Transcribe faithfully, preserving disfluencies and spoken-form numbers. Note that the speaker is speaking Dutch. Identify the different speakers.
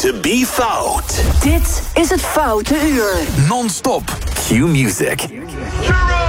Speaker 1: to be fout.
Speaker 2: Dit is het Foute Uur.
Speaker 1: Non-stop. Q Music.
Speaker 3: Hero!